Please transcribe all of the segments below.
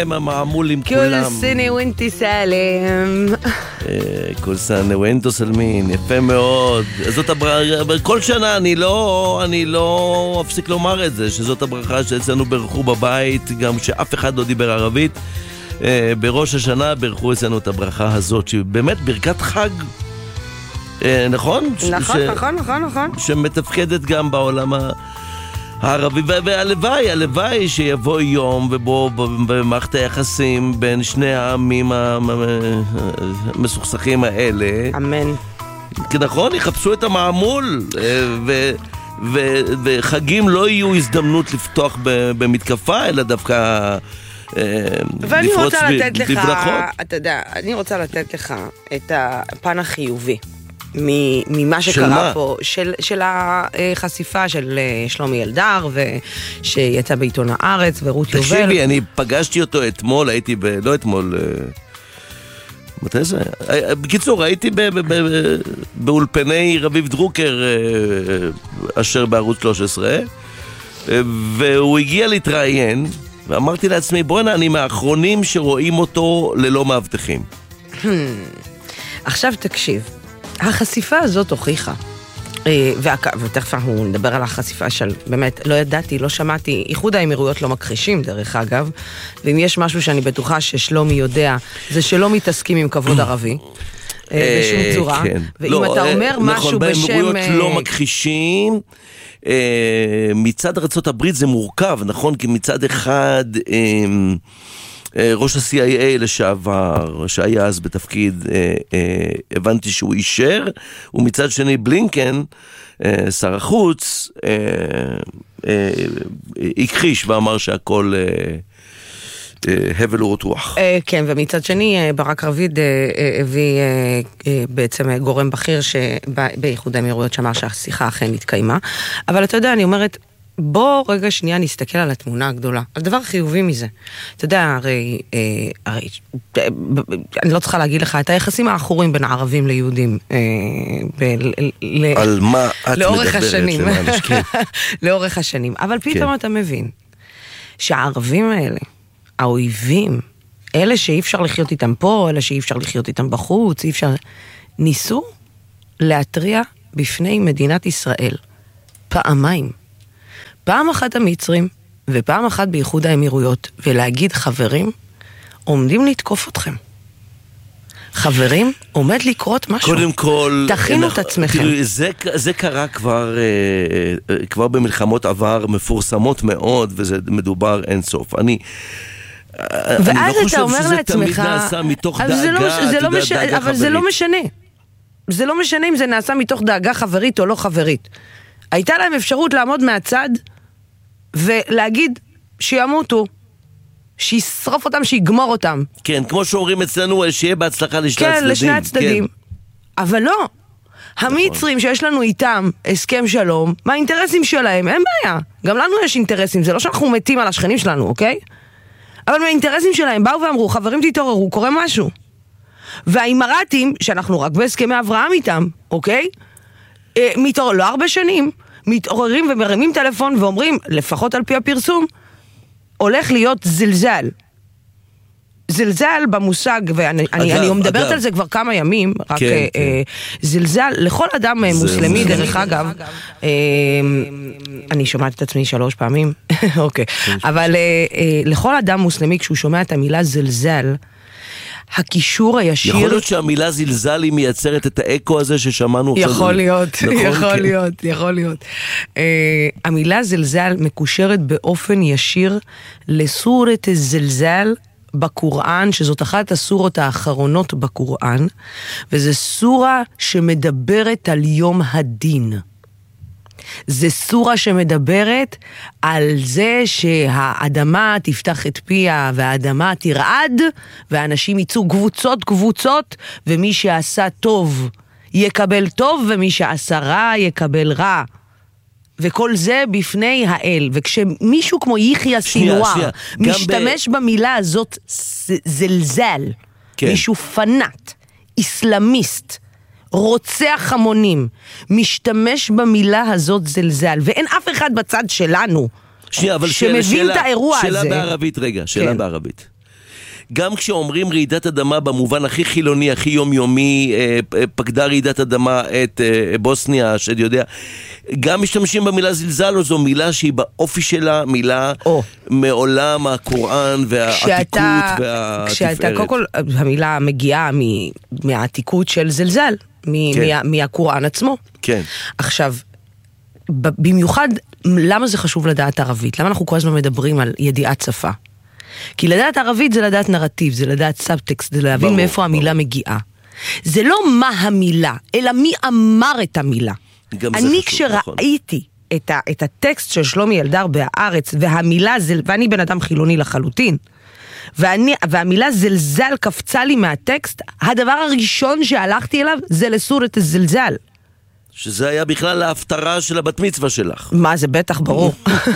הם המעמול עם כל כולם. סנה ונטי סלם. כל סנה ונטו סלמין, יפה מאוד. זאת הברכה, כל שנה אני לא אפסיק לומר את זה, שזאת הברכה שאצלנו ברכו בבית, גם שאף אחד לא דיבר ערבית. בראש השנה ברכו אצלנו את הברכה הזאת, שהיא באמת ברכת חג, נכון? נכון. שמתפקדת גם בעולם הערבי, והלוואי שיבוא יום ובו במערכת היחסים בין שני העמים המסוכסכים האלה, אמן, נכון, יחפשו את המעמול, וחגים לא יהיו הזדמנות לפתוח במתקפה, אלא דווקא ואני לפרוץ רוצה לתת לך, בברכות. אתה יודע, אני רוצה לתת לך את הפן החיובי ממה שקרה מה? פה, של החשיפה של שלומי אלדר, שיצא בעיתון הארץ, ורות יובל. תקשיבי, אני פגשתי אותו אתמול, הייתי לא אתמול, מתי זה? בקיצור, הייתי באולפני רביב דרוקר, אשר בערוץ 13, והוא הגיע להתראיין, ואמרתי לעצמי, בוא'נה, אני מהאחרונים שרואים אותו ללא מאבטחים. עכשיו תקשיב, החשיפה הזאת הוכיחה, ותכף אנחנו נדבר על החשיפה של, באמת, לא ידעתי, לא שמעתי, איחוד האמירויות לא מכחישים דרך אגב, ואם יש משהו שאני בטוחה ששלומי יודע, זה שלא מתעסקים עם כבוד ערבי, בשום צורה, ואם אתה אומר משהו בשם... נכון, באמירויות לא מכחישים, מצד ארצות הברית זה מורכב, נכון? כי מצד אחד ראש ה-CIA לשעבר, שהיה אז בתפקיד, הבנתי שהוא אישר, ומצד שני בלינקן, שר החוץ, הכחיש ואמר שהכל הבל ורותוח. כן, ומצד שני ברק רביד הביא בעצם גורם בכיר באיחוד האמירויות שאמר שהשיחה אכן התקיימה, אבל אתה יודע, אני אומרת, בוא רגע שנייה נסתכל על התמונה הגדולה, על דבר חיובי מזה. אתה יודע, הרי אני לא צריכה להגיד לך, את היחסים האחורים בין הערבים ליהודים, על מה את לאורך מדברת? השנים. לאורך השנים. אבל פתאום אתה מבין, שהערבים האלה, האויבים, אלה שאי אפשר לחיות איתם פה, אלה שאי אפשר לחיות איתם בחוץ, ניסו להטריע בפני מדינת ישראל פעמיים. פעם אחת המצרים, ופעם אחת באיחוד האמירויות, ולהגיד, חברים, עומדים לתקוף אתכם. חברים, עומד לקרות משהו. קודם כל, תכינו את עצמכם. תראו, זה קרה כבר במלחמות עבר מפורסמות מאוד, וזה מדובר אין סוף. אני ואז לא אתה אומר חושב שזה לעצמך, תמיד נעשה מתוך אבל דאגה, אבל זה לא משנה. זה לא משנה אם זה נעשה מתוך דאגה חברית או לא חברית. הייתה להם אפשרות לעמוד מהצד ולהגיד שימותו, שישרוף אותם, שיגמור אותם. כן, כמו שאומרים אצלנו, שיהיה בהצלחה לשני הצדדים. כן, לשני הצדדים. אבל לא. המצרים שיש לנו איתם הסכם שלום, מה האינטרסים שלהם? אין בעיה. גם לנו יש אינטרסים, זה לא שאנחנו מתים על השכנים שלנו, אוקיי? אבל מהאינטרסים שלהם באו ואמרו, חברים תתעוררו, קורה משהו. והאימרתים, שאנחנו רק בהסכמי אברהם איתם, אוקיי? לא הרבה שנים, מתעוררים ומרימים טלפון ואומרים, לפחות על פי הפרסום, הולך להיות זלזל. זלזל במושג, ואני מדברת על זה כבר כמה ימים, רק זלזל לכל אדם מוסלמי, דרך אגב, אני שומעת את עצמי 3 פעמים, אוקיי, אבל לכל אדם מוסלמי, כשהוא שומע את המילה זלזל, הקישור הישיר... יכול להיות שהמילה זלזל היא מייצרת את האקו הזה ששמענו... יכול להיות. המילה זלזל מקושרת באופן ישיר לסורת זלזל בקוראן, שזאת אחת הסורות האחרונות בקוראן, וזו סורה שמדברת על יום הדין. זה סורה שמדברת על זה שהאדמה תפתח את פיה והאדמה תרעד ואנשים יצאו קבוצות ומי שעשה טוב יקבל טוב ומי שעשה רע יקבל רע, וכל זה בפני האל. וכשמישהו כמו יחיא סינואר משתמש במילה הזאת זלזל, מישהו פנאט, איסלאמיסט, רוצח המונים, משתמש במילה הזאת זלזל, ואין אף אחד בצד שלנו שמבין את האירוע הזה. שאלה בערבית, רגע, שאלה בערבית. גם כשאומרים רעידת אדמה במובן הכי חילוני, הכי יומיומי, פקדה רעידת אדמה את בוסניה, שאני יודע, גם משתמשים במילה זלזל, או זו מילה שהיא באופי שלה, מילה מעולם הקוראן והעתיקות והתפארת. כשאתה, קודם כל, המילה מגיעה מהעתיקות של זלזל, מהקוראן עצמו. כן. עכשיו, במיוחד, למה זה חשוב לדעת ערבית? למה אנחנו כל הזמן מדברים על ידיעת שפה? כי לדעת ערבית זה לדעת נרטיב, זה לדעת סאבטקסט, זה להבין מאיפה המילה מגיעה. זה לא מה המילה, אלא מי אמר את המילה. אני כשראיתי את הטקסט של שלומי אלדר בהארץ, והמילה, ואני בן אדם חילוני לחלוטין, והמילה זלזל קפצה לי מהטקסט, הדבר הראשון שהלכתי אליו זה לסורת הזלזל. שזה היה בכלל להפטרה של הבת מצווה שלך. מה זה? בטח, ברור.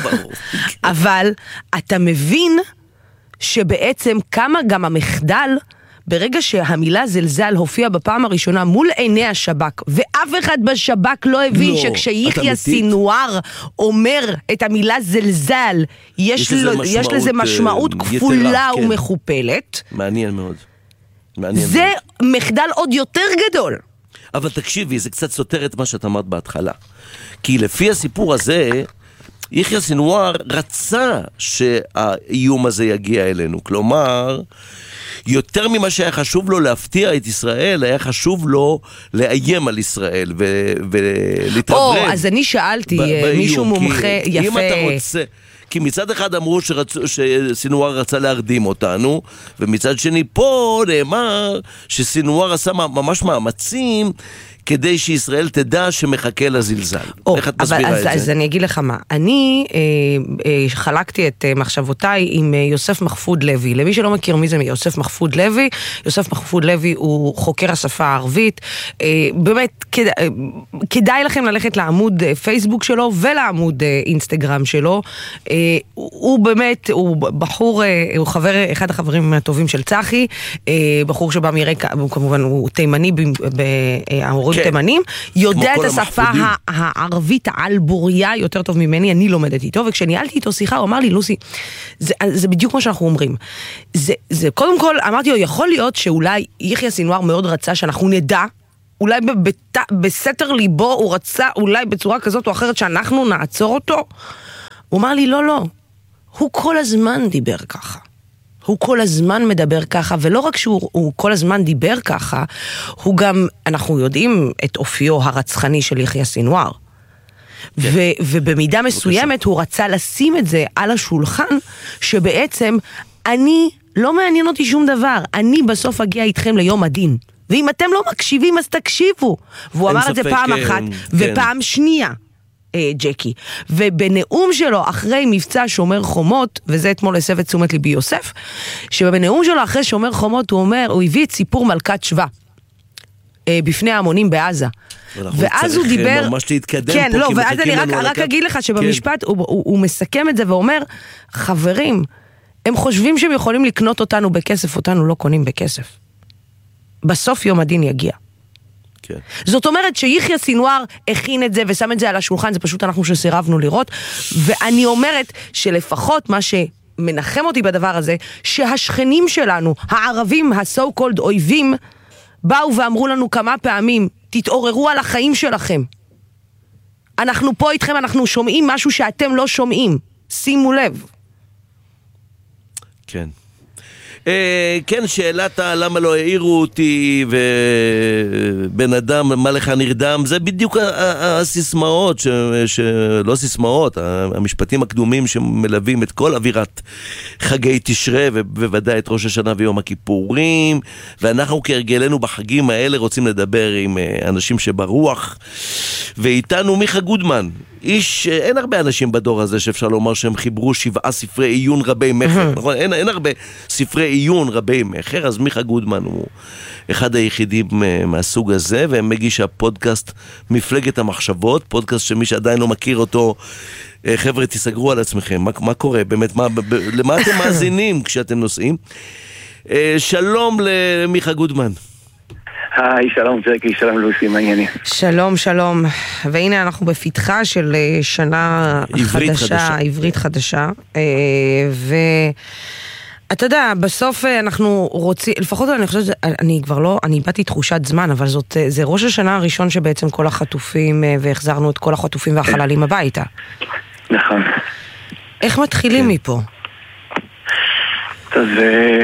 אבל אתה מבין שבעצם כמה גם המחדל, ברגע שהמילה זלזל הופיע בפעם הראשונה מול עיני השב"כ, ואף אחד בשב"כ לא הבין שכשיחיא סינואר אומר את המילה זלזל, יש לזה משמעות כפולה ומכופלת. מעניין מאוד. זה מחדל עוד יותר גדול. אבל תקשיבי, זה קצת סותר את מה שאת אמרת בהתחלה. כי לפי הסיפור הזה, יחיא סינואר רצה שהאיום הזה יגיע אלינו. כלומר, יותר ממה שהיה חשוב לו להפתיע את ישראל, היה חשוב לו לאיים על ישראל ולהתרברב. אז אני שאלתי, מישהו מומחה יפה. אם אתה רוצה... כי מצד אחד אמרו שסינואר רצה להרדים אותנו, ומצד שני פה נאמר שסינואר עשה ממש מאמצים כדי שישראל תדע שמחכה לזלזל. איך את מסבירה את זה? אז אני אגיד לך מה, אני חלקתי את מחשבותיי עם יוסף מחפוד לוי. למי שלא מכיר מי זה יוסף מחפוד לוי, יוסף מחפוד לוי הוא חוקר השפה הערבית, באמת כדאי לכם ללכת לעמוד פייסבוק שלו ולעמוד אינסטגרם שלו. הוא באמת, הוא בחור, הוא אחד החברים הטובים של צחי, בחור שבא מרקע, כמובן הוא תימני בהורים תימנים, יודע את השפה הערבית העלבוריה יותר טוב ממני, אני לומדת איתו, וכשניהלתי איתו שיחה, הוא אמר לי, לוסי, זה בדיוק מה שאנחנו אומרים. זה קודם כל, אמרתי לו, יכול להיות שאולי יחיא סינואר מאוד רצה שאנחנו נדע, אולי בסתר ליבו הוא רצה, אולי בצורה כזאת או אחרת שאנחנו נעצור אותו. הוא אמר לי, לא, הוא כל הזמן דיבר ככה. הוא כל הזמן מדבר ככה, ולא רק שהוא כל הזמן דיבר ככה, הוא גם, אנחנו יודעים את אופיו הרצחני של יחיא סינואר. ובמידה מסוימת הוא רצה לשים את זה על השולחן, שבעצם אני, לא מעניין אותי שום דבר, אני בסוף אגיע איתכם ליום הדין. ואם אתם לא מקשיבים, אז תקשיבו. והוא אמר את זה פעם אחת, ופעם שנייה. ג'קי, ובנאום שלו אחרי מבצע שומר חומות, וזה אתמול הסב את תשומת ליבי יוסף, שבנאום שלו אחרי שומר חומות הוא אומר, הוא הביא את סיפור מלכת שבא בפני ההמונים בעזה, ואז הוא דיבר ממש להתקדם כן, פה, לא, ואז אני רק אגיד לך שבמשפט הוא מסכם את זה ואומר, חברים, הם חושבים שהם יכולים לקנות אותנו בכסף, אותנו לא קונים בכסף, בסוף יום הדין יגיע. כן. זאת אומרת שיחיא סינואר הכין את זה ושם את זה על השולחן, זה פשוט אנחנו שסירבנו לראות, ואני אומרת שלפחות מה שמנחם אותי בדבר הזה, שהשכנים שלנו, הערבים, ה-so called אויבים, באו ואמרו לנו כמה פעמים, תתעוררו על החיים שלכם. אנחנו פה איתכם, אנחנו שומעים משהו שאתם לא שומעים. שימו לב. כן. כן, שאלת למה לא העירו אותי ובן אדם מה לך נרדם, זה בדיוק הסיסמאות לא סיסמאות, המשפטים הקדומים שמלווים את כל אווירת חגי תשרה ובוודאי את ראש השנה ויום הכיפורים, ואנחנו כהרגלנו בחגים האלה רוצים לדבר עם אנשים שברוח, ואיתנו מיכה גודמן, איש, אין הרבה אנשים בדור הזה שאפשר לומר שהם חיברו 7 ספרי עיון רבי מחר, נכון? אין הרבה ספרי עיון רבי מחר, אז מיכה גודמן הוא אחד היחידים מהסוג הזה, והם מגיש הפודקאסט מפלגת המחשבות, פודקאסט שמי שעדיין לא מכיר אותו, חבר'ה תסגרו על עצמכם, מה קורה? באמת, למה אתם מאזינים כשאתם נוסעים? שלום למיכה גודמן. היי, שלום ג'קי, שלום לוסי, מה העניינים? שלום, שלום. והנה אנחנו בפתחה של שנה חדשה, עברית חדשה. אתה יודע, בסוף אנחנו רוצים, לפחות אני חושבת, אני כבר לא, אני באתי תחושת זמן, אבל זה ראש השנה הראשון שבעצם כל החטופים, והחזרנו את כל החטופים והחללים הביתה. נכון. איך מתחילים מפה? אז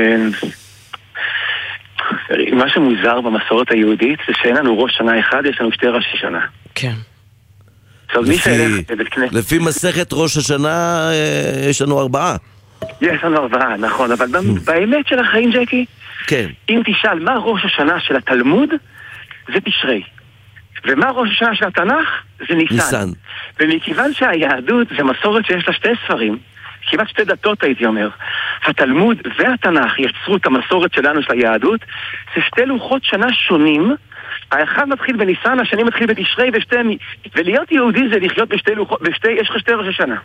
מה שמוזר במסורת היהודית זה שאין לנו ראש שנה אחד, יש לנו 2 ראשי שנה. כן. לפי מסכת ראש השנה יש לנו 4. יש לנו 4, נכון, אבל באמת של החיים, ג'קי, כן. אם תשאל מה ראש השנה של התלמוד, זה תשרי. ומה ראש השנה של התנ"ך, זה ניסן. ומכיוון שהיהדות זה מסורת שיש לה 2 ספרים, כמעט 2 דתות הייתי אומר, התלמוד והתנ"ך יצרו את המסורת שלנו של היהדות, זה 2 לוחות שנה שונים, האחד מתחיל בניסן, השני מתחיל בתשרי, ולהיות יהודי זה לחיות יש לך 2 ראשי שנה.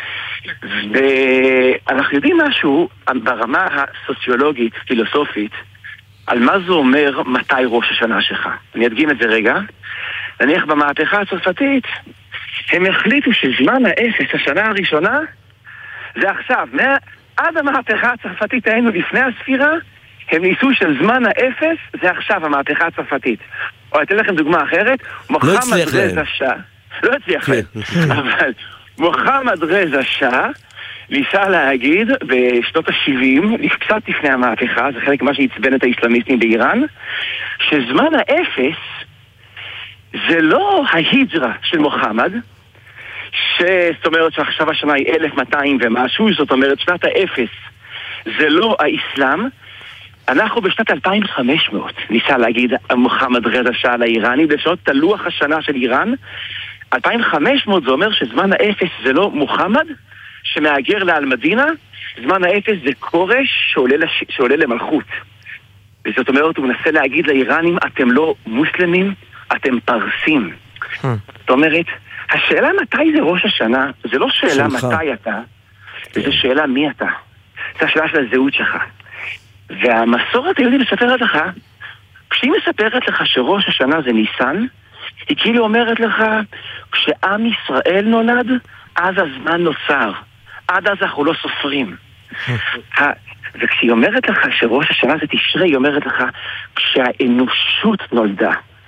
ואנחנו יודעים משהו ברמה הסוציולוגית, פילוסופית, על מה זה אומר מתי ראש השנה שלך. אני אדגים את זה רגע. נניח במהפכה הצרפתית, הם החליטו שזמן האפס, השנה הראשונה, זה עכשיו. עד המהפכה הצרפתית היינו לפני הספירה, הם ניסו של זמן האפס, זה עכשיו המהפכה הצרפתית. או אתן לכם דוגמה אחרת, לא הצליח להם. לא הצליח להם. אבל מוחמד רזה שאה ניסה להגיד בשנות ה-70, קצת לפני המהפכה, זה חלק מה שעצבן את האסלאמיסטים באיראן, שזמן האפס זה לא ההיג'רה של מוחמד, זאת אומרת שעכשיו השנה היא 1200 ומשהו, זאת אומרת שנת האפס זה לא האסלאם. אנחנו בשנת 2500 ניסה להגיד מוחמד רזה שאה לאיראני, בשנות תלוח השנה של איראן 2500 זה אומר שזמן האפס זה לא מוחמד שמאגר לאל-מדינה, זמן האפס זה קורש שעולה למלכות. וזאת אומרת, הוא מנסה להגיד לאיראנים, אתם לא מוסלמים, אתם פרסים. זאת אומרת, השאלה מתי זה ראש השנה, זה לא שאלה מתי אתה, זה שאלה מי אתה. זה השאלה של הזהות שלך. והמסורת היהודית מספרת לך, כשהיא מספרת לך שראש השנה זה ניסן, היא כאילו אומרת לך, כשעם ישראל נולד, אז הזמן נוצר. עד אז אנחנו לא סופרים. וכשהיא אומרת לך שראש השנה זה תשרי, היא אומרת לך, כשהאנושות נולדה.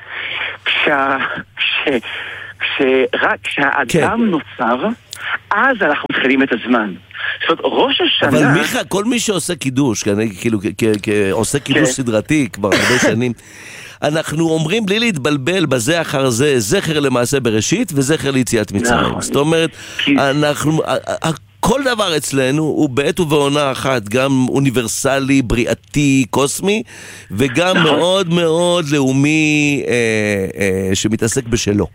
רק כשהאדם נוצר, אז אנחנו מתחילים את הזמן. זאת אומרת, ראש השנה... אבל מיכה, כל מי שעושה קידוש, כאילו, עושה קידוש סדרתי כבר הרבה שנים, אנחנו אומרים בלי להתבלבל בזה אחר זה, זכר למעשה בראשית וזכר ליציאת מצרים. זאת אומרת, אנחנו... כל דבר אצלנו הוא בעת ובעונה אחת, גם אוניברסלי, בריאתי, קוסמי, וגם מאוד מאוד לאומי שמתעסק בשלו.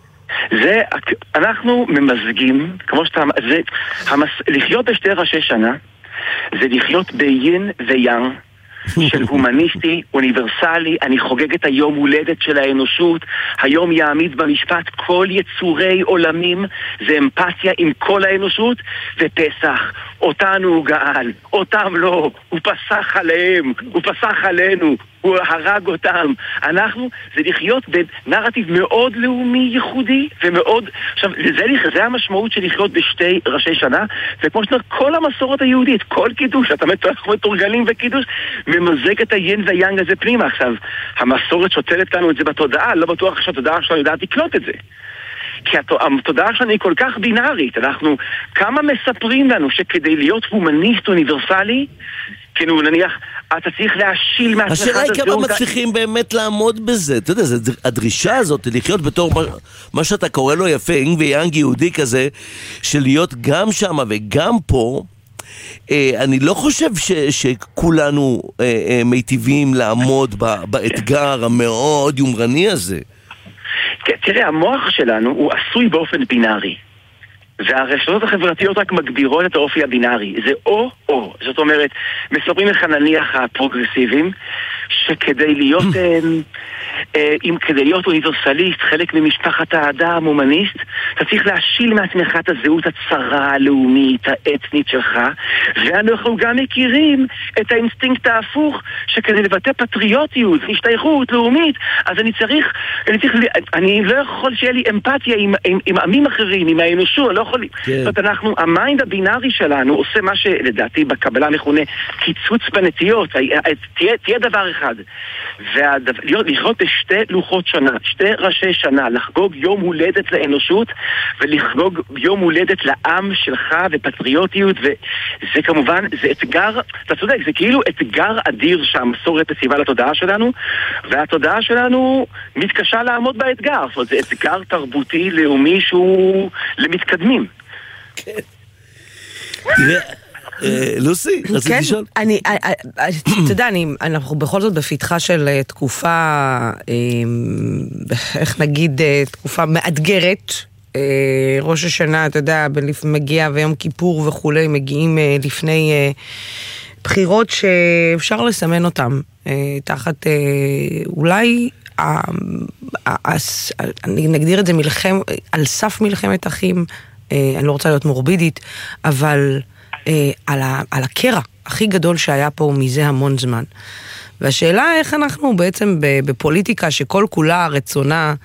אנחנו ממזגים, כמו שאתה... לחיות בשתי ראשי שנה, זה לחיות ביין ויאן, של הומניסטי, אוניברסלי. אני חוגג את היום הולדת של האנושות. היום יעמיד במשפט כל יצורי עולמים, זה אמפתיה עם כל האנושות. ופסח, אותנו הוא גאל, אותם לא, הוא פסח עליהם, הוא פסח עלינו, הוא הרג אותם. אנחנו, זה לחיות בנרטיב מאוד לאומי ייחודי ומאוד... עכשיו, זה המשמעות של לחיות בשתי ראשי שנה, וכמו שאתה, כל המסורת היהודית, כל קידוש, אתה מתורגלים וקידוש, ממזג את היין והיאנג הזה פנימה. עכשיו, המסורת שותלת לנו את זה בתודעה, לא בטוח שהתודעה שלנו יודעת לקלוט את זה. כי התודעה שלנו היא כל כך בינארית. אנחנו, כמה מספרים לנו שכדי להיות הומניסט אוניברסלי, כאילו נניח, אתה צריך להשיל מעצמך... השאלה היא כמה מצליחים באמת לעמוד בזה. אתה יודע, הדרישה הזאת לחיות בתור מה שאתה קורא לו יפה, אינג ויאנג יהודי כזה, של להיות גם שם וגם פה, אני לא חושב שכולנו מיטיבים לעמוד באתגר המאוד יומרני הזה. תראה, המוח שלנו הוא עשוי באופן בינארי. והרשתות החברתיות רק מגבירות את האופי הבינארי. זה או. זאת אומרת, מספרים לך נניח הפרוגרסיביים, שכדי להיות אם כדי להיות אוניברסליסט, חלק ממשפחת האדם, הומניסט, אתה צריך להשיל מעצמך את הזהות הצרה, הלאומית, האתנית שלך, ואנחנו גם מכירים את האינסטינקט ההפוך, שכדי לבטא פטריוטיות, השתייכות לאומית, אז אני לא יכול שיהיה לי אמפתיה עם עמים אחרים, עם האנושות, אני לא יכול... זאת אומרת, המיינד הבינארי שלנו עושה מה שלדעתי בקבלה מכונה קיצוץ בנטיות, תהיה דבר אחד, לחיות בשתי לוחות שנה, שתי ראשי שנה, לחגוג יום הולדת לאנושות ולחגוג יום הולדת לעם שלך ופטריוטיות, וזה כמובן, זה אתגר, אתה צודק, זה כאילו אתגר אדיר שהמסורת מציבה לתודעה שלנו, והתודעה שלנו מתקשה לעמוד באתגר. זאת אומרת, זה אתגר תרבותי לאומי שהוא למתקדמים. כן. תראה, לוסי, רציתי לשאול. אתה יודע, אנחנו בכל זאת בפתחה של תקופה, איך נגיד, תקופה מאתגרת. ראש השנה, אתה יודע, מגיע ויום כיפור וכולי, מגיעים לפני בחירות שאפשר לסמן אותם תחת אולי נגדיר את זה על סף מלחמת אחים, אני לא רוצה להיות מורבידית, אבל על הקרע הכי גדול שהיה פה מזה המון זמן. והשאלה איך אנחנו בעצם בפוליטיקה שכל כולה רצונה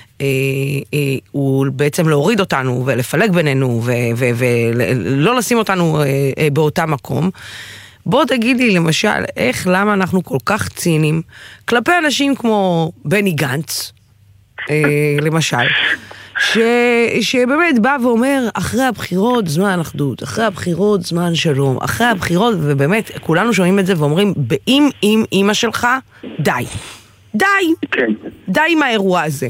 הוא בעצם להוריד אותנו ולפלג בינינו ולא לשים אותנו באותה מקום. בוא תגיד לי למשל למה אנחנו כל כך ציניים כלפי אנשים כמו בני גנץ למשל, שבאמת בא ואומר אחרי הבחירות זמן אחדות, אחרי הבחירות זמן שלום, אחרי הבחירות, ובאמת כולנו שומעים את זה ואומרים באם אמא שלך די עם האירוע הזה.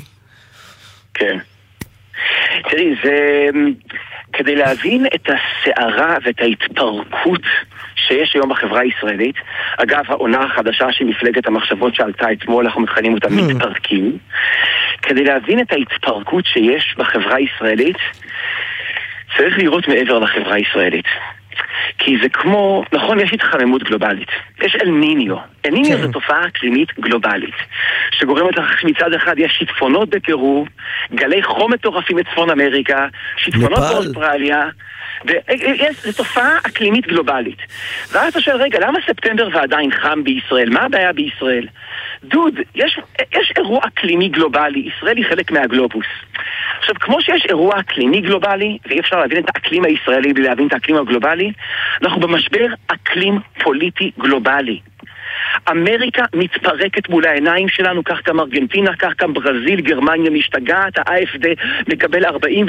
כן. תראי, זה כדי להבין את הסערה ואת ההתפרקות שיש היום בחברה הישראלית. אגב, העונה החדשה של מפלגת המחשבות שעלתה אתמול, אנחנו מתחילים אותה מתפרקים. כדי להבין את ההתפרקות שיש בחברה הישראלית, צריך לראות מעבר לחברה הישראלית. כי זה כמו, נכון, יש התחממות גלובלית. יש אל ניניו. אל ניניו זו תופעה אקלימית גלובלית, שגורמת לך מצד אחד יש שיטפונות בקירוב, גלי חום מטורפים בצפון אמריקה, שיטפונות באוסטרליה, זו תופעה אקלימית גלובלית. ואז אתה שואל, רגע, למה ספטמבר ועדיין חם בישראל? מה הבעיה בישראל? דוד, יש אירוע אקלימי גלובלי, ישראל היא חלק מהגלובוס. עכשיו, כמו שיש אירוע אקלימי גלובלי, ואי אפשר להבין את האקלים הישראלי בלי להבין את האקלים הגלובלי, אנחנו במשבר אקלים פוליטי גלובלי. אמריקה מתפרקת מול העיניים שלנו, כך גם ארגנטינה, כך גם ברזיל, גרמניה משתגעת, ה-AFD מקבל 46%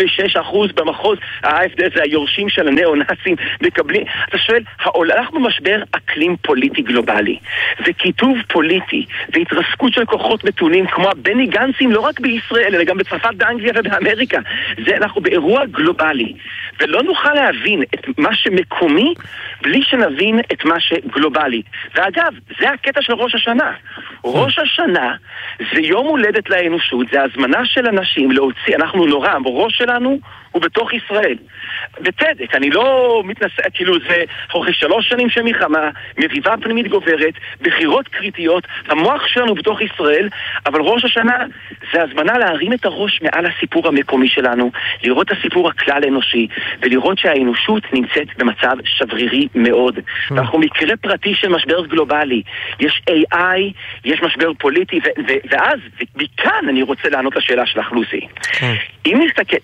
במחוז, ה-AFD זה היורשים של הנאו-נאצים, מקבלים, אתה שואל, אנחנו במשבר אקלים פוליטי גלובלי, וכיתוב פוליטי, והתרסקות של כוחות מתונים, כמו הבני גנצים, לא רק בישראל, אלא גם בצרפת, באנגליה ובאמריקה, זה אנחנו באירוע גלובלי, ולא נוכל להבין את מה שמקומי, בלי שנבין את מה שגלובלי. ואגב, זה הקטע של ראש השנה. ראש השנה זה יום הולדת לאנושות, זה הזמנה של אנשים להוציא, אנחנו נורא, הראש שלנו הוא בתוך ישראל. בצדק, אני לא מתנסה, כאילו זה אחרי 3 שנים של מלחמה, מריבה פנימית גוברת, בחירות קריטיות, המוח שלנו בתוך ישראל, אבל ראש השנה זה הזמנה להרים את הראש מעל הסיפור המקומי שלנו, לראות את הסיפור הכלל אנושי, ולראות שהאנושות נמצאת במצב שברירי מאוד. ואנחנו מקרה פרטי של משבר גלובלי. יש AI, יש משבר פוליטי, ואז, מכאן אני רוצה לענות לשאלה שלך, לוסי. אם נסתכל,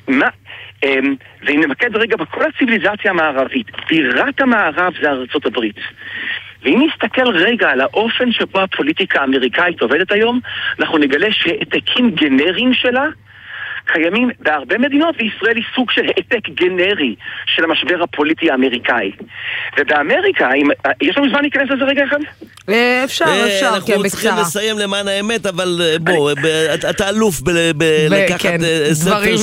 ואם נמקד רגע בכל הציביליזציה המערבית, בירת המערב זה ארצות הברית. ואם נסתכל רגע על האופן שבו הפוליטיקה האמריקאית עובדת היום, אנחנו נגלה שהעתקים גנריים שלה קיימים בהרבה מדינות, וישראל היא סוג של העתק גנרי של המשבר הפוליטי האמריקאי. ובאמריקה, יש לנו זמן להיכנס לזה רגע אחד? אפשר, אנחנו צריכים לסיים למען האמת, אבל בוא, אתה אלוף בלקחת ספר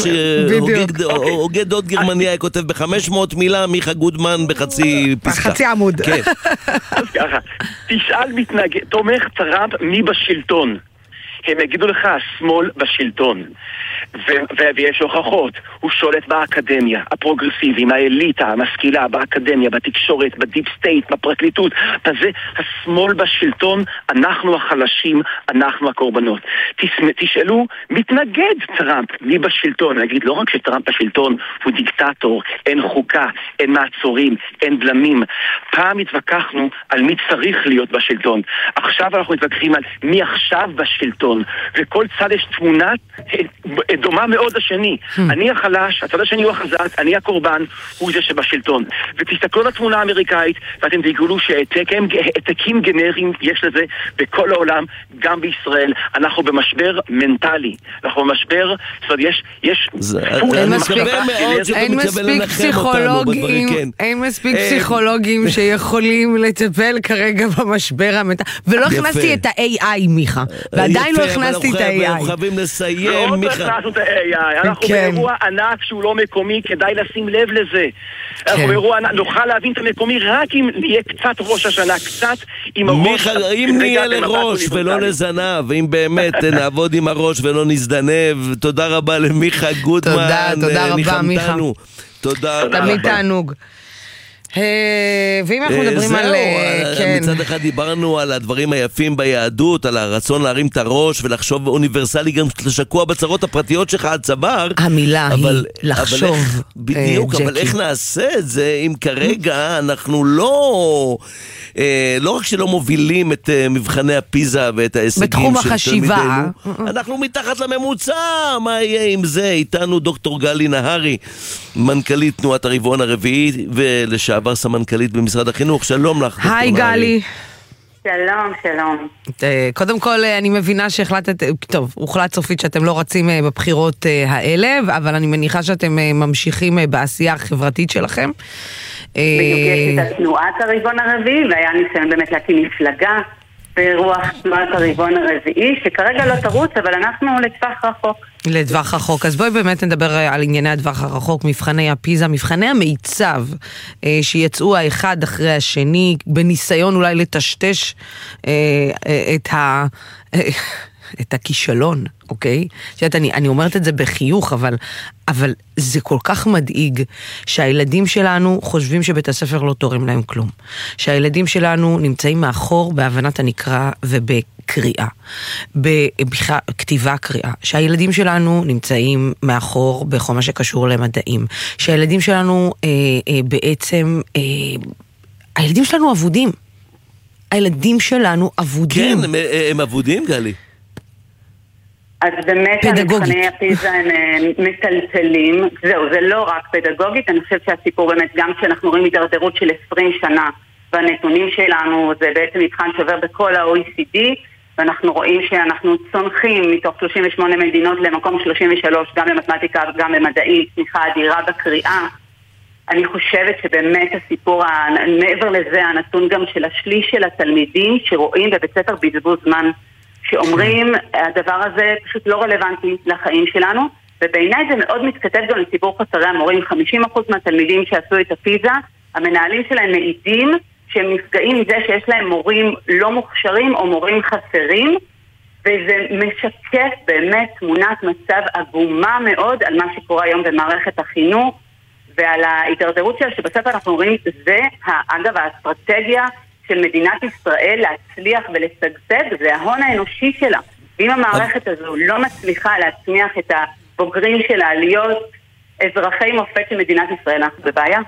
שהוגה דוד גרמניה כותב ב-500 מילה, מיכה גודמן בחצי פסקה. חצי עמוד. אז ככה, תשאל תומך טראמפ מי בשלטון. הם יגידו לך, השמאל בשלטון. ויש הוכחות, הוא שולט באקדמיה, הפרוגרסיביים, האליטה, המשכילה, באקדמיה, בתקשורת, בדיפ סטייט, בפרקליטות, בזה, השמאל בשלטון, אנחנו החלשים, אנחנו הקורבנות. תשאלו, מתנגד טראמפ, מי בשלטון? נגיד, לא רק שטראמפ בשלטון הוא דיקטטור, אין חוקה, אין מעצורים, אין בלמים. פעם התווכחנו על מי צריך להיות בשלטון. עכשיו אנחנו מתווכחים על מי עכשיו בשלטון. וכל צד יש תמונה דומה מאוד לשני. אני החלש, הצד השני הוא החזק, אני הקורבן, הוא זה שבשלטון. ותסתכלו לתמונה האמריקאית, ואתם תגלו שהעתקים גנריים יש לזה בכל העולם, גם בישראל. אנחנו במשבר מנטלי. אנחנו במשבר, זאת אומרת, יש אין מספיק פסיכולוגים שיכולים לטפל כרגע במשבר המנטלי. ולא הכנסתי את ה-AI, מיכה. ועדיין לא הכנסתי את ה-AI. אנחנו חייבים לסיים, מיכה. אנחנו באירוע ענק שהוא לא מקומי, כדאי לשים לב לזה. אנחנו באירוע ענק, נוכל להבין את המקומי רק אם נהיה קצת ראש השנה, קצת עם הראש. מיכה, אם נהיה לראש ולא לזנב, ואם באמת נעבוד עם הראש ולא נזדנב, תודה רבה למיכה גודמן. תודה רבה, מיכה. תודה רבה. תמיד תענוג. ואם אנחנו מדברים על... מצד אחד דיברנו על הדברים היפים ביהדות, על הרצון להרים את הראש ולחשוב אוניברסלי, גם לשקוע בצרות הפרטיות שלך עד צוואר. המילה היא לחשוב. בדיוק, אבל איך נעשה את זה אם כרגע אנחנו לא רק שלא מובילים את מבחני הפיזה ואת ההישגים בתחום החשיבה, אנחנו מתחת לממוצע. מה יהיה עם זה? איתנו דוקטור גלי נהרי, מנכ"לית תנועת הרבעון הרביעי ולשעבר סמנכ"לית במשרד החינוך. שלום לך. היי גלי. שלום, שלום. קודם כל אני מבינה שהחלטת, טוב, הוחלט סופית שאתם לא רצים בבחירות האלה, אבל אני מניחה שאתם ממשיכים בעשייה החברתית שלכם. בדיוק יש את תנועת הרבעון הרביעי, והיה ניסיון באמת להקים מפלגה ברוח תנועת הרבעון הרביעי, שכרגע לא תרוץ, אבל אנחנו לטווח רחוק. לטווח רחוק. אז בואי באמת נדבר על ענייני הטווח הרחוק, מבחני הפיזה, מבחני המיצב, שיצאו האחד אחרי השני, בניסיון אולי לטשטש את הכישלון, אוקיי? אני אומרת את זה בחיוך, אבל זה כל כך מדאיג שהילדים שלנו חושבים שבית הספר לא תורם להם כלום. שהילדים שלנו נמצאים מאחור בהבנת הנקרא ובקריאה. בכתיבה קריאה. שהילדים שלנו נמצאים מאחור בכל מה שקשור למדעים. שהילדים שלנו בעצם, הילדים שלנו אבודים. הילדים שלנו אבודים. כן, הם אבודים, גלי. אז באמת המבחני הפיזה הם מטלטלים. זהו, זה לא רק פדגוגית, אני חושבת שהסיפור באמת, גם כשאנחנו רואים הידרדרות של 20 שנה, והנתונים שלנו זה בעצם מבחן שעובר בכל ה-OECD, ואנחנו רואים שאנחנו צונחים מתוך 38 מדינות למקום 33, גם במתמטיקה וגם במדעים, צמיחה אדירה בקריאה. אני חושבת שבאמת הסיפור, מעבר לזה, הנתון גם של השליש של התלמידים שרואים בבית ספר בזבוז זמן, שאומרים, הדבר הזה פשוט לא רלוונטי לחיים שלנו, ובעיניי זה מאוד מתכתב גם לציבור חסרי המורים. 50% מהתלמידים שעשו את הפיזה, המנהלים שלהם מעידים שהם נפגעים מזה שיש להם מורים לא מוכשרים או מורים חסרים, וזה משקף באמת תמונת מצב עגומה מאוד על מה שקורה היום במערכת החינוך, ועל ההתדרדרות שלה, שבספר אנחנו רואים, זה, אגב, האסטרטגיה של מדינת ישראל להצליח ולשגשג, זה ההון האנושי שלה. ואם המערכת הזו לא מצליחה להצמיח את הבוגרים שלה להיות אזרחי מופת של מדינת ישראל, אנחנו בבעיה.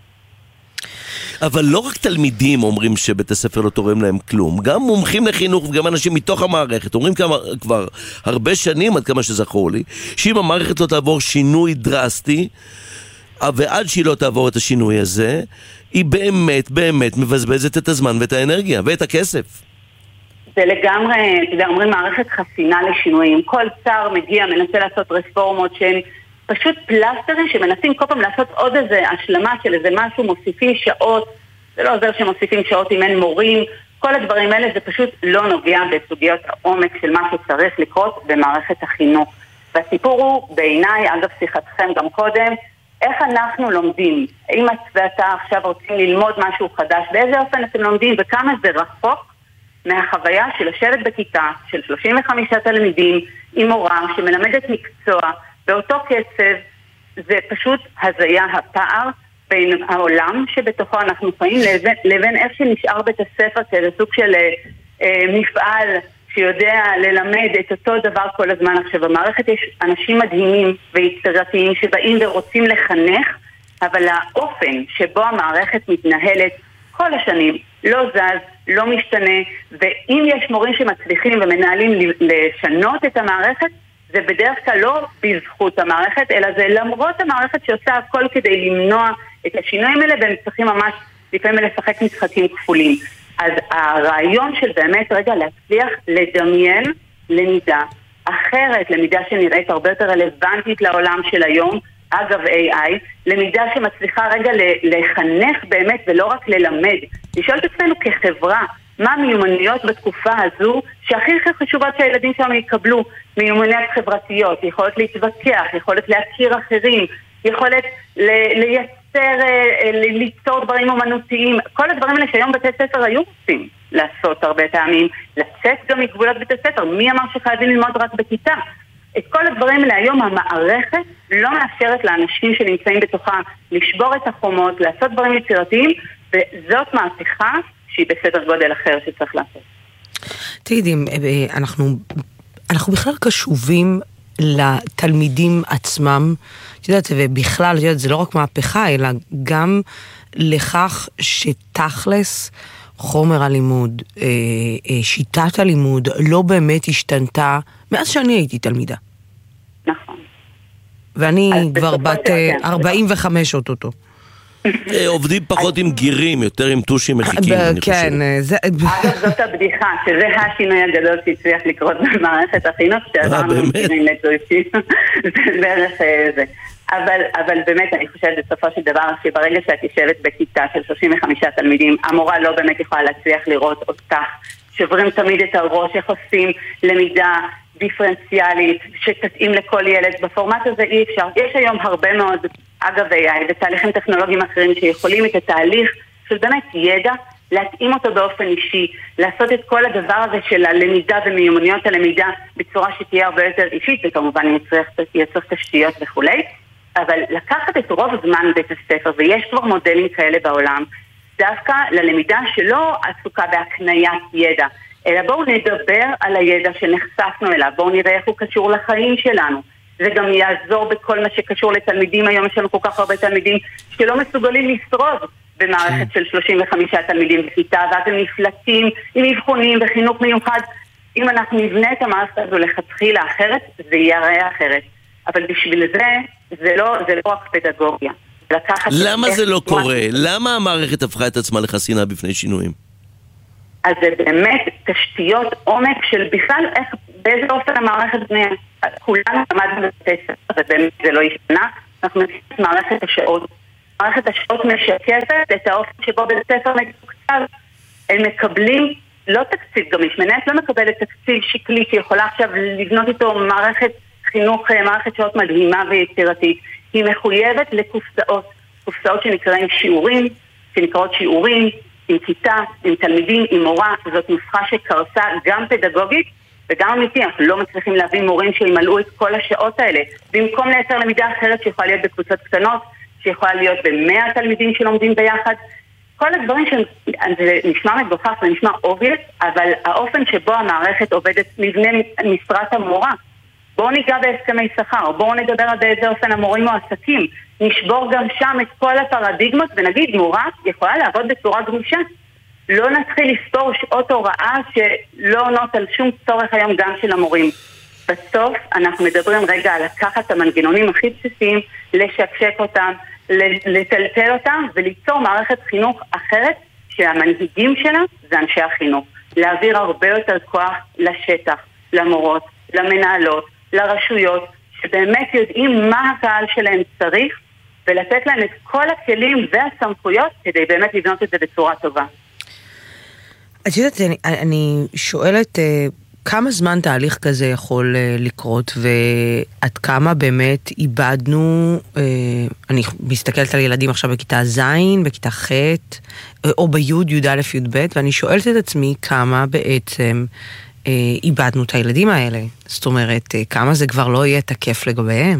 אבל לא רק תלמידים אומרים שבית הספר לא תורם להם כלום, גם מומחים לחינוך וגם אנשים מתוך המערכת אומרים כבר הרבה שנים, עד כמה שזכור לי, שאם המערכת לא תעבור שינוי דרסטי, ועד שהיא לא תעבור את השינוי הזה, היא באמת מבזבזת את הזמן ואת האנרגיה ואת הכסף. זה לגמרי, אומרים מערכת חסינה לשינויים. כל שר מגיע, מנסה לעשות רפורמות שהן פשוט פלסטרים שמנסים כל פעם לעשות עוד איזה השלמה של איזה משהו, מוסיפים שעות, זה לא עוזר שמוסיפים שעות אם אין מורים, כל הדברים האלה זה פשוט לא נוגע בסוגיות העומק של מה שצריך לקרות במערכת החינוך. והסיפור הוא בעיניי, אגב שיחתכם גם קודם, איך אנחנו לומדים? אם את ואתה עכשיו רוצים ללמוד משהו חדש, באיזה אופן אתם לומדים וכמה זה רחוק מהחוויה של לשבת בכיתה של 35 תלמידים עם מורה שמלמדת מקצוע באותו קצב. זה פשוט הזיה, הפער בין העולם שבתוכו אנחנו חיים לבין איך שנשאר בית הספר כסוג של מפעל שיודע ללמד את אותו דבר כל הזמן. עכשיו במערכת יש אנשים מדהימים ויצירתיים שבאים ורוצים לחנך, אבל האופן שבו המערכת מתנהלת כל השנים לא זז, לא משתנה, ואם יש מורים שמצליחים ומנהלים לשנות את המערכת, זה בדרך כלל לא בזכות המערכת, אלא זה למרות המערכת שעושה הכל כדי למנוע את השינויים האלה, והם צריכים ממש לפעמים לשחק משחקים כפולים. אז הרעיון של באמת רגע להצליח לדמיין למידה אחרת, למידה שנראית הרבה יותר רלוונטית לעולם של היום, אגב AI, למידה שמצליחה רגע לחנך באמת ולא רק ללמד. לשאול את עצמנו כחברה, מה המיומנויות בתקופה הזו שהכי חשובות שהילדים שלנו יקבלו? מיומנויות חברתיות, יכולת להתווכח, יכולת להכיר אחרים, יכולת ליצור דברים אומנותיים, כל הדברים האלה שהיום בתי ספר היו רוצים לעשות הרבה פעמים, לצאת גם מגבולות בתי ספר. מי אמר שחייבים ללמוד רק בכיתה? את כל הדברים האלה היום המערכת לא מאפשרת לאנשים שנמצאים בתוכה לשבור את החומות, לעשות דברים יצירתיים, וזאת מהפכה שהיא בסדר גודל אחר שצריך לעשות. תגידי, אנחנו בכלל קשובים לתלמידים עצמם, את יודעת, ובכלל, את יודעת, זה לא רק מהפכה, אלא גם לכך שתכלס חומר הלימוד, שיטת הלימוד, לא באמת השתנתה מאז שאני הייתי תלמידה. נכון. ואני כבר בת 45 אותו. עובדים פחות עם גירים, יותר עם טושים מחיקים, אני חושב. כן, אגב, זאת הבדיחה, שזה השינוי הגדול שהצליח לקרות במערכת החינוך, שעברנו מגירים לטושים, זה בערך זה. אבל באמת אני חושבת בסופו של דבר שברגע שאת יושבת בכיתה של 35 תלמידים, המורה לא באמת יכולה להצליח לראות אותך. שוברים תמיד את הראש, איך עושים למידה דיפרנציאלית שתתאים לכל ילד. בפורמט הזה אי אפשר. יש היום הרבה מאוד, אגב AI ותהליכים טכנולוגיים אחרים שיכולים את התהליך של באמת ידע, להתאים אותו באופן אישי, לעשות את כל הדבר הזה של הלמידה ומיומנויות הלמידה בצורה שתהיה הרבה יותר אישית, וכמובן יצריך תשתיות וכולי. אבל לקחת את רוב זמן בית הספר, ויש כבר מודלים כאלה בעולם, דווקא ללמידה שלא עסוקה בהקניית ידע, אלא בואו נדבר על הידע שנחשפנו אליו, בואו נראה איך הוא קשור לחיים שלנו. זה גם יעזור בכל מה שקשור לתלמידים. היום יש לנו כל כך הרבה תלמידים שלא מסוגלים לשרוד במערכת של 35 תלמידים בכיתה, ואז הם נפלטים עם אבחונים וחינוך מיוחד. אם אנחנו נבנה את המערכת הזו לכתחילה אחרת, זה יראה אחרת. אבל בשביל זה לא רק פדגוגיה. למה זה לא קורה? למה המערכת הפכה את עצמה לחסינה בפני שינויים? אז זה באמת תשתיות עומק של בכלל איך, באיזה אופן המערכת בניה. כולנו למדנו בבתי ספר, ובאמת זה לא ישנה. אנחנו נקראים את מערכת השעות. מערכת השעות משקפת את האופן שבו בית ספר מתוקצב. הם מקבלים לא תקציב גמיש. מנהלת לא מקבלת תקציב שקלי שיכולה עכשיו לבנות איתו מערכת חינוך, מערכת שעות מדהימה ויצירתית. היא מחויבת לקופסאות, קופסאות שנקראות שיעורים, עם כיתה, עם תלמידים, עם מורה. זאת נוסחה שקרסה גם פדגוגית וגם אמיתי. אנחנו לא מצליחים להביא מורים שימלאו את כל השעות האלה. במקום לייצר למידה אחרת שיכולה להיות בקבוצות קטנות, שיכולה להיות ב100 תלמידים שלומדים ביחד. כל הדברים שזה נשמע מגוחך, זה נשמע obvious, אבל האופן שבו המערכת עובדת מבנה משרת המורה. בואו ניגע בהסכמי שכר, בואו נדבר על באיזה אופן המורים מועסקים, נשבור גם שם את כל הפרדיגמות ונגיד מורה יכולה לעבוד בצורה גמישה. לא נתחיל לספור שעות הוראה שלא עונות על שום צורך היום גם של המורים. בסוף אנחנו מדברים רגע על לקחת את המנגנונים הכי בסיסיים, לשקשק אותם, לטלטל אותם וליצור מערכת חינוך אחרת שהמנהיגים שלה זה אנשי החינוך. להעביר הרבה יותר כוח לשטח, למורות, למנהלות, לרשויות, שבאמת יודעים מה הקהל שלהם צריך, ולתת להם את כל הכלים והסמכויות כדי באמת לבנות את זה בצורה טובה. את יודעת, אני שואלת כמה זמן תהליך כזה יכול לקרות, ועד כמה באמת איבדנו, אני מסתכלת על ילדים עכשיו בכיתה ז', בכיתה ח', או ביוד, י' א', י' ב', ואני שואלת את עצמי כמה בעצם איבדנו את הילדים האלה. זאת אומרת, כמה זה כבר לא יהיה תקף לגביהם.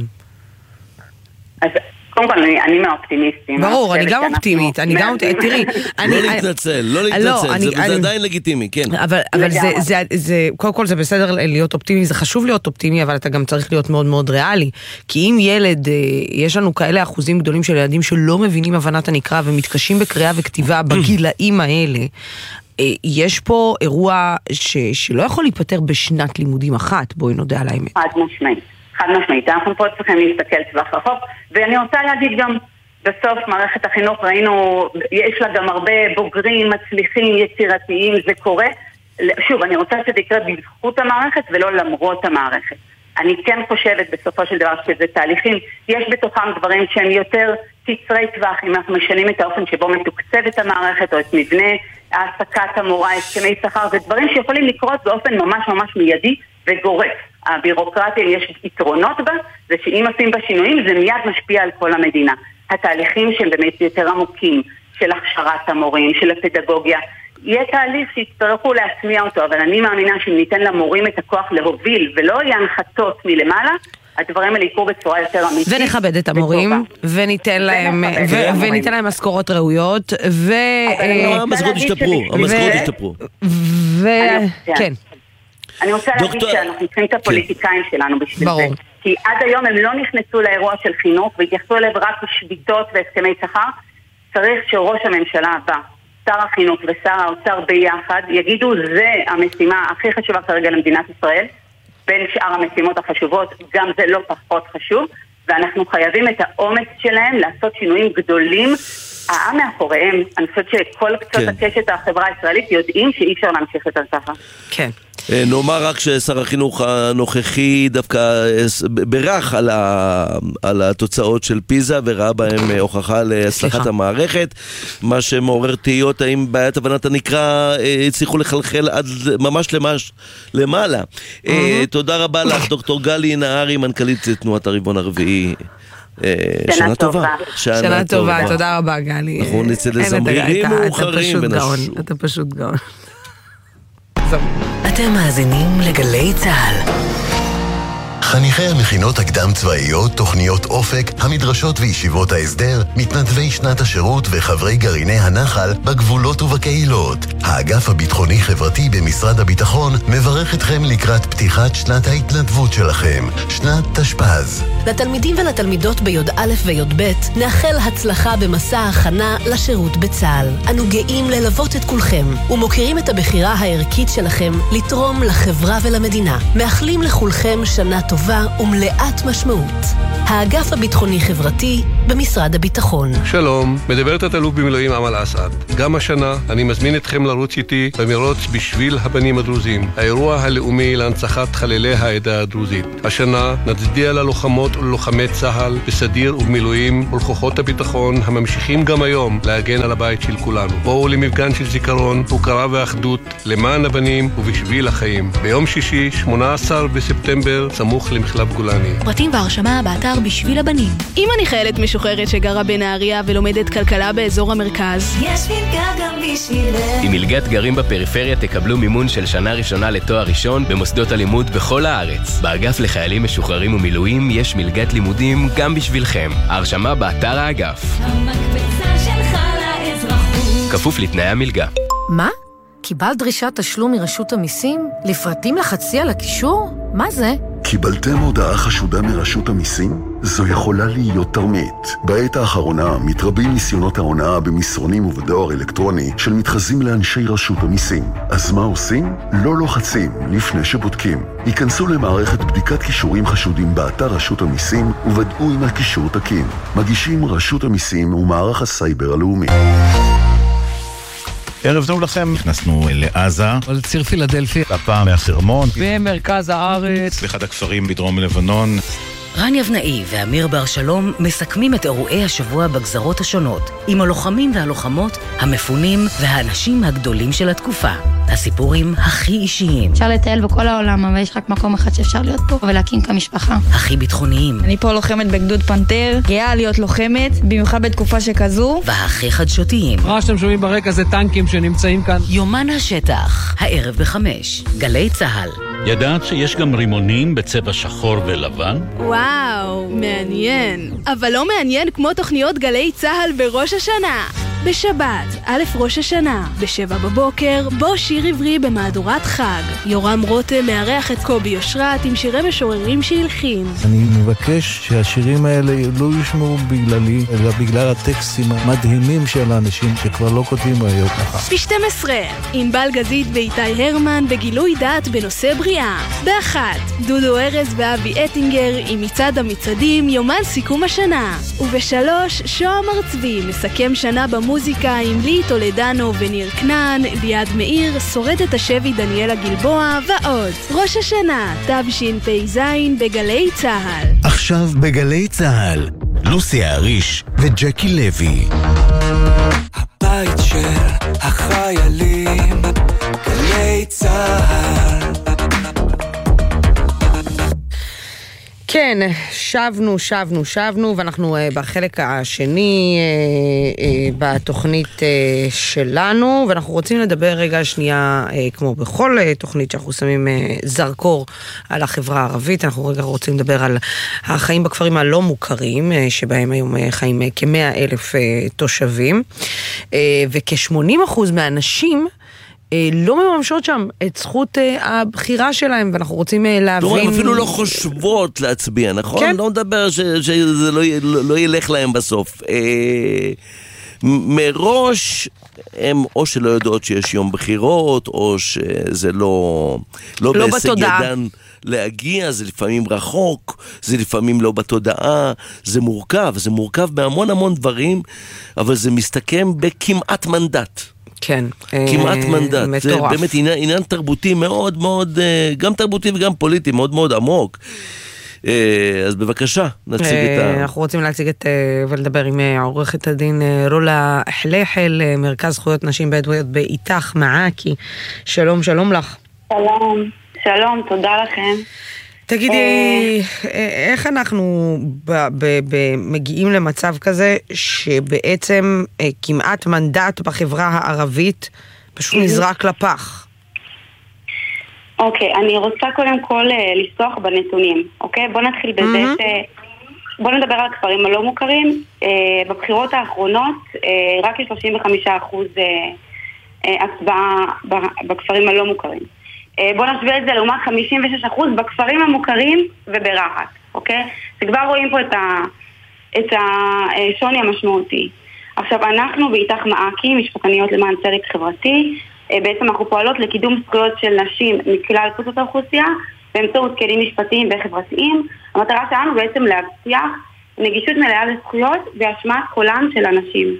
אז קודם כל, אני מהאופטימיסטים. ברור, אני גם אופטימית, תראי. לא להתנצל, זה עדיין לגיטימי, כן. אבל קודם כל זה בסדר להיות אופטימי, זה חשוב להיות אופטימי, אבל אתה גם צריך להיות מאוד מאוד ריאלי. כי אם ילד, יש לנו כאלה אחוזים גדולים של ילדים שלא מבינים הבנת הנקרא, ומתקשים בקריאה וכתיבה בגילאים האלה, יש פה אירוע שלא יכול להיפטר בשנת לימודים אחת, בואי נודה על האמת. חד משמעית, אנחנו פה צריכים להסתכל טווח רחוק, ואני רוצה להגיד גם, בסוף מערכת החינוך ראינו, יש לה גם הרבה בוגרים, מצליחים, יצירתיים, זה קורה. שוב, אני רוצה שזה יקרה בזכות המערכת ולא למרות המערכת. אני כן חושבת בסופו של דבר שזה תהליכים, יש בתוכם דברים שהם יותר קצרי טווח, אם אנחנו משנים את האופן שבו מתוקצבת המערכת, או את מבנה העסקת המורה, הסכמי שכר, זה דברים שיכולים לקרות באופן ממש ממש מיידי וגורף. הבירוקרטיה, יש יתרונות בה, זה שאם עושים בה שינויים, זה מיד משפיע על כל המדינה. התהליכים שהם באמת יותר עמוקים, של הכשרת המורים, של הפדגוגיה, יהיה תהליך שיצטרכו להטמיע אותו, אבל אני מאמינה שאם ניתן למורים את הכוח להוביל, ולא יהיה הנחתות מלמעלה, הדברים האלה יקרו בצורה יותר אמיתית. ונכבד את המורים, וניתן להם משכורות ראויות, המשכורות ישתפרו. כן. אני רוצה להגיד שאנחנו צריכים את הפוליטיקאים שלנו בשביל זה. כי עד היום הם לא נכנסו לאירוע של חינוך והתייחסו אליו רק בשביתות והסכמי שכר. צריך שראש הממשלה הבא, שר החינוך ושר האוצר ביחד, יגידו זה המשימה הכי חשובה כרגע למדינת ישראל, בין שאר המשימות החשובות, גם זה לא פחות חשוב, ואנחנו חייבים את האומץ שלהם לעשות שינויים גדולים. העם מאחוריהם, אני חושבת שכל קצות הקשת החברה הישראלית יודעים שאי אפשר להמשיך יותר ככה. כן. נאמר רק ששר החינוך הנוכחי דווקא ברח על התוצאות של פיזה וראה בהם הוכחה להצלחת המערכת, מה שמעורר תהיות האם בעיית הבנת הנקרא הצליחו לחלחל עד ממש למעלה. תודה רבה לך דוקטור גלי נהרי, מנכ"לית תנועת הרבעון הרביעי. שנה טובה. שנה טובה, תודה רבה גלי. אנחנו נצא לזמרירים מאוחרים בנשור. אתה פשוט גאון. אתם מאזינים לגלי צהל. חניכי המכינות הקדם צבאיות, תוכניות אופק, המדרשות וישיבות ההסדר, מתנדבי שנת השירות וחברי גרעיני הנחל בגבולות ובקהילות. האגף הביטחוני חברתי במשרד הביטחון מברך אתכם לקראת פתיחת שנת ההתנדבות שלכם, שנת תשפ"ז. לתלמידים ולתלמידות בי"א וי"ב נאחל הצלחה במסע ההכנה לשירות בצה"ל. אנו גאים ללוות את כולכם ומוקירים את הבחירה הערכית שלכם לתרום לחברה ולמדינה. מאחלים לכולכם שנה טובה ומלאת משמעות. האגף הביטחוני חברתי במשרד הביטחון. שלום, מדברת התלוף במילואים אמל אסעד. גם השנה אני מזמין אתכם לרוץ איתי במרוץ בשביל הבנים הדרוזים, האירוע הלאומי להנצחת חללי העדה הדרוזית. השנה נצדיע ללוחמות וללוחמי צה"ל בסדיר ובמילואים ולכוחות הביטחון הממשיכים גם היום להגן על הבית של כולנו. בואו למפגן של זיכרון, הוקרה ואחדות למען הבנים ובשביל החיים. ביום שישי, 18 בספטמבר, סמוך למחלף גולני. פרטים והרשמה באתר בשביל הבנים. אם אני חיילת משוחררת שגרה בנהריה ולומדת כלכלה באזור המרכז, יש מלגה גם בשבילך. עם מלגת גרים בפריפריה תקבלו מימון של שנה ראשונה לתואר ראשון במוסדות הלימוד בכל הארץ. באגף לחיילים משוחררים ומילואים יש מלגת לימודים גם בשבילכם. ההרשמה באתר האגף. המקפצה שלך לאזרחות. כפוף לתנאי המלגה. מה? קיבלת דרישת תשלום מרשות המיסים? לפרטים לחצי על הקישור? מה זה? קיבלתם הודעה חשודה מרשות המיסים? זו יכולה להיות תרמית. בעת האחרונה מתרבים ניסיונות ההונאה במסרונים ובדואר אלקטרוני של מתחזים לאנשי רשות המיסים. אז מה עושים? לא לוחצים לפני שבודקים. היכנסו למערכת בדיקת קישורים חשודים באתר רשות המיסים וודאו אם הקישור תקין. מגישים רשות המיסים ומערך הסייבר הלאומי. ערב טוב לכם, נכנסנו לעזה, על ציר פילדלפי, הפעם מהחרמון, במרכז הארץ, באחד הכפרים בדרום לבנון. רן יבנאי ואמיר בר שלום מסכמים את אירועי השבוע בגזרות השונות, עם הלוחמים והלוחמות, המפונים והאנשים הגדולים של התקופה. הסיפורים הכי אישיים. אפשר לטייל בכל העולם, אבל יש רק מקום אחד שאפשר להיות פה ולהקים כמשפחה. הכי ביטחוניים. אני פה לוחמת בגדוד פנתר, גאה להיות לוחמת, במיוחד בתקופה שכזו. והכי חדשותיים. מה שאתם שומעים ברקע זה טנקים שנמצאים כאן. יומן השטח, הערב ב5, גלי צהל. ידעת שיש גם רימונים בצבע שחור ולבן? וואו, מעניין. אבל לא מעניין כמו תוכניות גלי צהל בראש השנה. בשבת, א' ראש השנה, ב7 בבוקר, בו שיר עברי במהדורת חג. יורם רותם מארח את קובי יושרת עם שירי משוררים שהלחין. אני מבקש שהשירים האלה לא ישמעו בגללי, אלא בגלל הטקסטים המדהימים של האנשים שכבר לא כותבים היום ככה. ב12, עם בל גזית ואיתי הרמן בגילוי דעת בנושא בריאה. ב1, דודו ארז ואבי אטינגר עם מצעד המצעדים יומן סיכום השנה. וב3, שוהם ארצבי מסכם שנה במוזיקה עם לי טולדנו וניר כנען, ליעד מאיר, שורדת השבי דניאלה גלבוע ועוד. ראש השנה, תשפ"ז בגלי צהל. עכשיו בגלי צהל, לוסי האריש וג'קי לוי. הבית של החיילים, גלי צהל. כן, שבנו, ואנחנו בחלק השני בתוכנית שלנו, ואנחנו רוצים לדבר רגע שנייה, כמו בכל תוכנית שאנחנו שמים זרקור על החברה הערבית, אנחנו רגע רוצים לדבר על החיים בכפרים הלא מוכרים, שבהם היום חיים כ100,000 תושבים, וכ80% מהאנשים לא מממשות שם את זכות הבחירה שלהם, ואנחנו רוצים להבין... הם אפילו לא חושבות להצביע, נכון? כן. לא מדבר שזה לא ילך להם בסוף. מראש הם או שלא יודעות שיש יום בחירות, או שזה לא בהישג ידן להגיע, זה לפעמים רחוק, זה לפעמים לא בתודעה, זה מורכב בהמון דברים, אבל זה מסתכם בכמעט מנדט. כן, כמעט מנדט. זה באמת עניין תרבותי מאוד מאוד, גם תרבותי וגם פוליטי, מאוד מאוד עמוק. אז בבקשה, נציג את אנחנו רוצים להציג ולדבר עם עורכת הדין רולה חלחל, מרכז זכויות נשים בדואיות באיתך מעכי. שלום לך. שלום, תודה לכם. תגידי, איך אנחנו מגיעים למצב כזה שבעצם כמעט מנדט בחברה הערבית פשוט נזרק לפח? אוקיי, אני רוצה קודם כל לפתוח בנתונים, אוקיי? בוא נתחיל בזה בוא נדבר על הכפרים הלא מוכרים. בבחירות האחרונות רק 35% הצבעה בכפרים הלא מוכרים. בוא נשווה את זה לעומת 56% בכפרים המוכרים וברהט, אוקיי? וכבר רואים פה את השוני המשמעותי. עכשיו, אנחנו באיתך מעכי, משפטניות למען צדק חברתי, בעצם אנחנו פועלות לקידום זכויות של נשים מכלל קבוצות האוכלוסייה, באמצעות כלים משפטיים וחברתיים. המטרה שלנו בעצם להבטיח נגישות מלאה לזכויות והשמעת קולן של הנשים.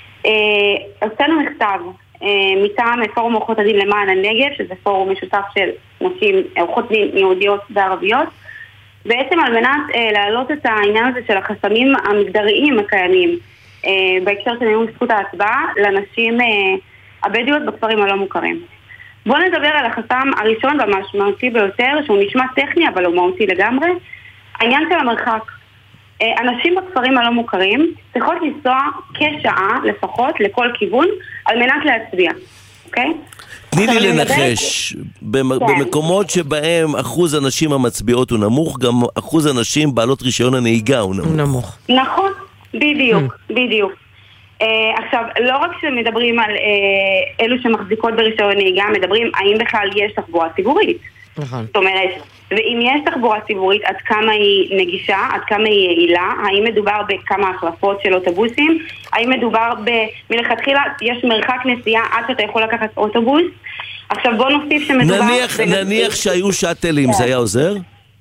עשינו מכתב מטעם פורום עורכות הדין למען הנגב, שזה פורום משותף של נשים, עורכות דין יהודיות וערביות, בעצם על מנת להעלות את העניין הזה של החסמים המגדריים הקיימים בהקשר של ניהול זכות ההצבעה לנשים הבדואיות בכפרים הלא מוכרים. בואו נדבר על החסם הראשון והמשמעותי ביותר, שהוא נשמע טכני אבל הוא מהותי לגמרי, העניין של המרחק. אנשים בכפרים הלא מוכרים צריכות לנסוע כשעה לפחות לכל כיוון על מנת להצביע, אוקיי? תני לי לנחש, במקומות שבהם אחוז הנשים המצביעות הוא נמוך, גם אחוז הנשים בעלות רישיון הנהיגה הוא נמוך. נכון, בדיוק. עכשיו, לא רק שמדברים על אלו שמחזיקות ברישיון נהיגה, מדברים האם בכלל יש תחבורה ציבורית. זאת אומרת, ואם יש תחבורה ציבורית, עד כמה היא נגישה, עד כמה היא יעילה, האם מדובר בכמה החלפות של אוטובוסים, האם מדובר מלכתחילה יש מרחק נסיעה עד שאתה יכול לקחת אוטובוס. עכשיו בוא נוסיף שמדובר... נניח שהיו שאטלים, זה היה עוזר?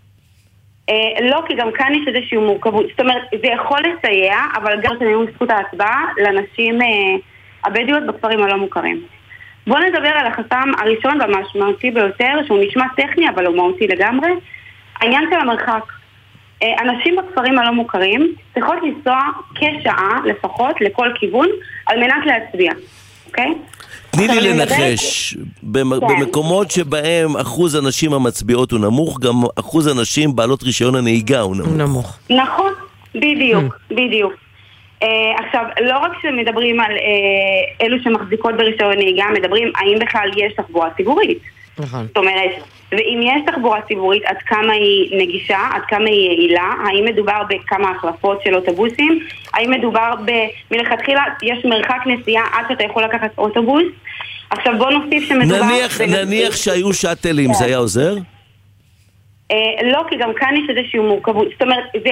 לא, כי גם כאן יש איזושהי מורכבות. זאת אומרת, זה יכול לסייע, אבל גם שנינו זכות ההצבעה לנשים הבדואיות בכפרים הלא מוכרים. בואו נדבר על החסם הראשון והמשמעותי ביותר, שהוא נשמע טכני אבל הוא מהותי לגמרי, העניין של המרחק. אנשים בכפרים הלא מוכרים צריכות לנסוע כשעה לפחות לכל כיוון על מנת להצביע, אוקיי? תני לי לנחש, במקומות שבהם אחוז הנשים המצביעות הוא נמוך, גם אחוז הנשים בעלות רישיון הנהיגה הוא נמוך. נכון, בדיוק. עכשיו, לא רק שמדברים על אלו שמחזיקות ברישיון נהיגה, מדברים האם בכלל יש תחבורה ציבורית. נכון. זאת אומרת, ואם יש תחבורה ציבורית, עד כמה היא נגישה, עד כמה היא יעילה, האם מדובר בכמה החלפות של אוטובוסים, האם מדובר מלכתחילה, יש מרחק נסיעה עד שאתה יכול לקחת אוטובוס. עכשיו בוא נוסיף שמדובר... נניח שהיו שאטלים, זה היה עוזר? לא, כי גם כאן יש איזושהי מורכבות. זאת אומרת, זה